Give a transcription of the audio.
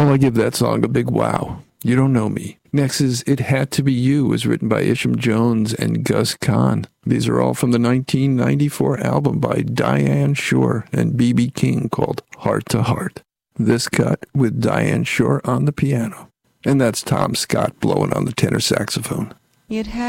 I give that song a big wow. You don't know me. Next is It Had to Be You, was written by Isham Jones and Gus Kahn. These are all from the 1994 album by Diane Shore and B.B. King called Heart to Heart. This cut with Diane Shore on the piano. And that's Tom Scott blowing on the tenor saxophone. It had